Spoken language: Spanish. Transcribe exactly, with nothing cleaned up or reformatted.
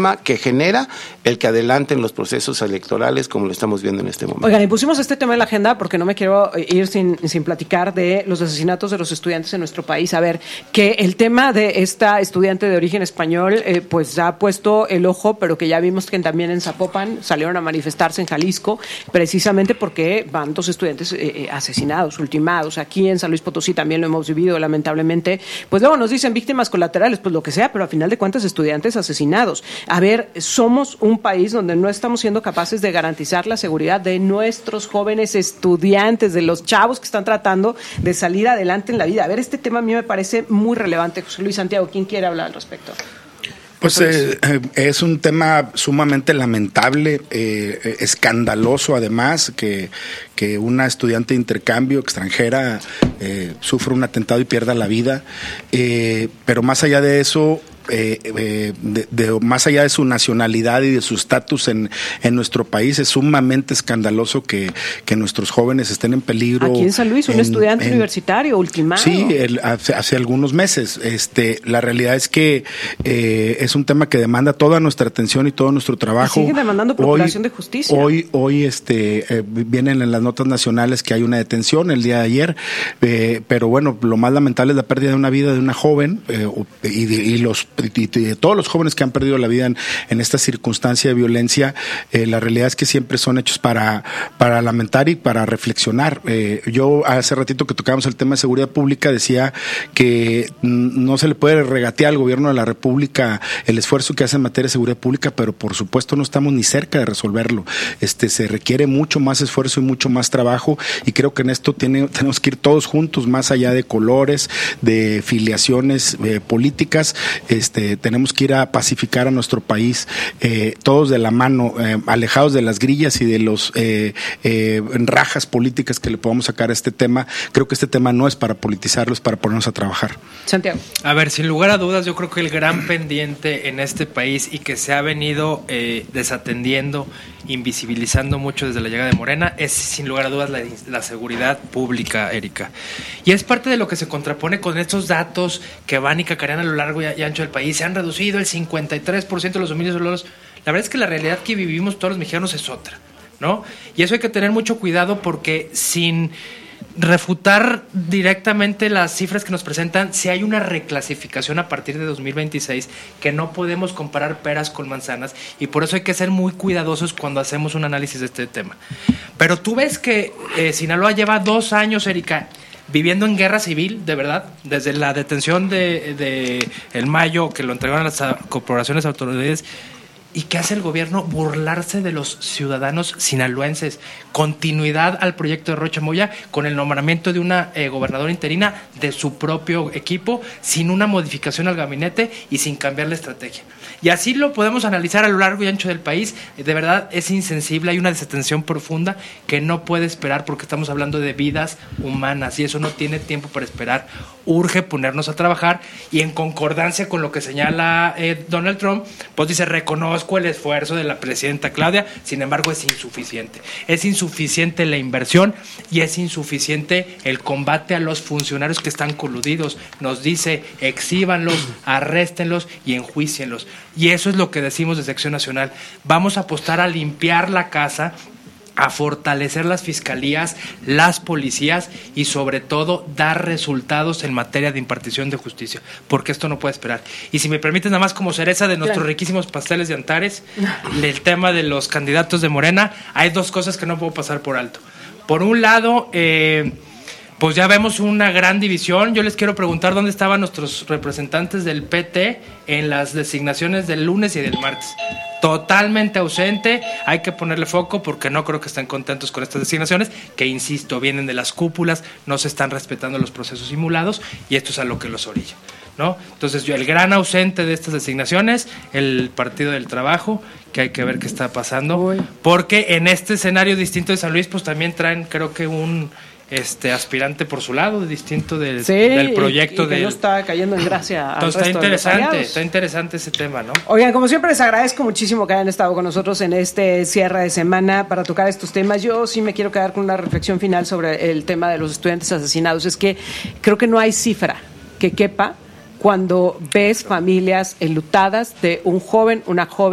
problema que genera el que adelanten los procesos electorales como lo estamos viendo en este momento. Oigan, y pusimos este tema en la agenda porque no me quiero ir sin, sin platicar de los asesinatos de los estudiantes en nuestro país. A ver, que el tema de esta estudiante de origen español, eh, pues ha puesto el ojo, pero que ya vimos que también en Zapopan salieron a manifestarse en Jalisco, precisamente porque van dos estudiantes eh, asesinados, ultimados. Aquí en San Luis Potosí también lo hemos vivido, lamentablemente. Pues luego nos dicen víctimas colaterales, pues lo que sea, pero a final de cuentas estudiantes asesinados. A ver, somos un país donde no estamos siendo capaces de garantizar la seguridad de nuestros jóvenes estudiantes, de los chavos que están tratando de salir adelante en la vida. A ver, este tema a mí me parece muy relevante. José Luis Santiago, ¿quién quiere hablar al respecto? Pues eh, es un tema sumamente lamentable, eh, escandaloso además, que, que una estudiante de intercambio extranjera eh, sufra un atentado y pierda la vida, eh, pero más allá de eso, Eh, eh, de, de, más allá de su nacionalidad y de su estatus en, en nuestro país, es sumamente escandaloso que, que nuestros jóvenes estén en peligro. Aquí en San Luis, un en, estudiante en, universitario ultimado. Sí, el, hace, hace algunos meses. Este, la realidad es que eh, es un tema que demanda toda nuestra atención y todo nuestro trabajo. Sigue demandando procuración hoy, de justicia. Hoy, hoy este, eh, vienen en las notas nacionales que hay una detención el día de ayer, eh, pero bueno, lo más lamentable es la pérdida de una vida de una joven eh, y, de, y los y de todos los jóvenes que han perdido la vida en, en esta circunstancia de violencia. Eh, la realidad es que siempre son hechos para, para lamentar y para reflexionar. Eh, yo hace ratito que tocábamos el tema de seguridad pública decía que no se le puede regatear al gobierno de la República el esfuerzo que hace en materia de seguridad pública, pero por supuesto no estamos ni cerca de resolverlo. Este, se requiere mucho más esfuerzo y mucho más trabajo, y creo que en esto tiene, tenemos que ir todos juntos, más allá de colores, de filiaciones eh, políticas. Este, tenemos que ir a pacificar a nuestro país, eh, todos de la mano, eh, alejados de las grillas y de los eh, eh, rajas políticas que le podamos sacar a este tema. Creo que este tema no es para politizarlo, es para ponernos a trabajar. Santiago. A ver, sin lugar a dudas, yo creo que el gran pendiente en este país y que se ha venido eh, desatendiendo, invisibilizando mucho desde la llegada de Morena, es sin lugar a dudas la, la seguridad pública, Erika. Y es parte de lo que se contrapone con estos datos que van y cacarean a lo largo y ancho del país. Se han reducido el cincuenta y tres por ciento de los homicidios dolosos. La verdad es que la realidad que vivimos todos los mexicanos es otra, ¿no? Y eso hay que tener mucho cuidado, porque sin refutar directamente las cifras que nos presentan, si hay una reclasificación a partir de dos mil veintiséis que no podemos comparar peras con manzanas, y por eso hay que ser muy cuidadosos cuando hacemos un análisis de este tema. Pero tú ves que eh, Sinaloa lleva dos años, Erika, viviendo en guerra civil, de verdad, desde la detención de, de el mayo, que lo entregaron a las corporaciones autoridades. ¿Y qué hace el gobierno? Burlarse de los ciudadanos sinaloenses. Continuidad al proyecto de Rocha Moya con el nombramiento de una eh, gobernadora interina de su propio equipo, sin una modificación al gabinete y sin cambiar la estrategia. Y así lo podemos analizar a lo largo y ancho del país. De verdad es insensible, hay una desatención profunda que no puede esperar, porque estamos hablando de vidas humanas y eso no tiene tiempo para esperar. Urge ponernos a trabajar, y en concordancia con lo que señala eh, Donald Trump, pues dice: reconozco el esfuerzo de la presidenta Claudia, sin embargo es insuficiente. Es insuficiente la inversión y es insuficiente el combate a los funcionarios que están coludidos. Nos dice: exhíbanlos, arréstenlos y enjuícienlos. Y eso es lo que decimos desde Acción Nacional. Vamos a apostar a limpiar la casa, a fortalecer las fiscalías, las policías y sobre todo dar resultados en materia de impartición de justicia, porque esto no puede esperar. Y si me permiten, nada más como cereza de nuestros claro. riquísimos pasteles de Antares, el tema de los candidatos de Morena, hay dos cosas que no puedo pasar por alto. Por un lado, eh, pues ya vemos una gran división. Yo les quiero preguntar dónde estaban nuestros representantes del P T en las designaciones del lunes y del martes. Totalmente ausente. Hay que ponerle foco, porque no creo que estén contentos con estas designaciones, que insisto, vienen de las cúpulas, no se están respetando los procesos simulados, y esto es a lo que los orilla, ¿no? Entonces, yo, el gran ausente de estas designaciones, el Partido del Trabajo, que hay que ver qué está pasando, Uy. porque en este escenario distinto de San Luis, pues también traen, creo que un este aspirante por su lado, distinto del, sí, del proyecto. Y que de no está cayendo en gracia. Entonces está interesante, está interesante ese tema, ¿no? Oigan, como siempre les agradezco muchísimo que hayan estado con nosotros en este cierre de semana para tocar estos temas. Yo sí me quiero quedar con una reflexión final sobre el tema de los estudiantes asesinados. Es que creo que no hay cifra que quepa cuando ves familias enlutadas de un joven, una joven